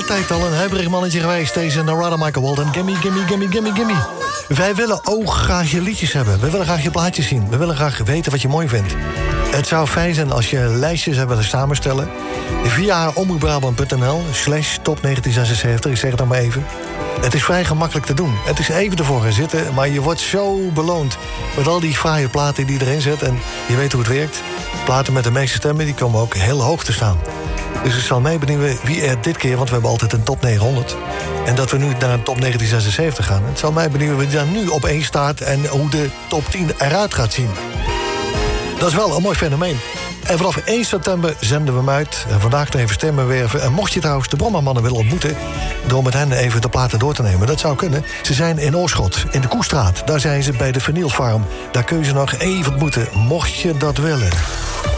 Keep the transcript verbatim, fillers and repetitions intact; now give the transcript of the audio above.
altijd al een huiverig mannetje geweest. Deze Narada Michael Walden. Gimme, gimme, gimme, gimme, gimme. Wij willen ook graag je liedjes hebben. We willen graag je plaatjes zien. We willen graag weten wat je mooi vindt. Het zou fijn zijn als je lijstjes hebt willen samenstellen. Via omroepbrabant punt n l slash top negentien zesenzeventig. Ik zeg het dan maar even. Het is vrij gemakkelijk te doen. Het is even ervoor gaan zitten, maar je wordt zo beloond. Met al die fraaie platen die erin zit. En je weet hoe het werkt. Platen met de meeste stemmen, die komen ook heel hoog te staan. Dus het zal mij benieuwen wie er dit keer... want we hebben altijd een top negenhonderd... en dat we nu naar een top negentien zesenzeventig gaan. Het zal mij benieuwen wie daar nu op één staat... en hoe de top tien eruit gaat zien. Dat is wel een mooi fenomeen. En vanaf één september zenden we hem uit. En vandaag nog even stemmen werven. En mocht je trouwens de Brommermannen willen ontmoeten... door met hen even de platen door te nemen, dat zou kunnen. Ze zijn in Oorschot, in de Koestraat. Daar zijn ze bij de Vinyl Farm. Daar kun je ze nog even ontmoeten, mocht je dat willen.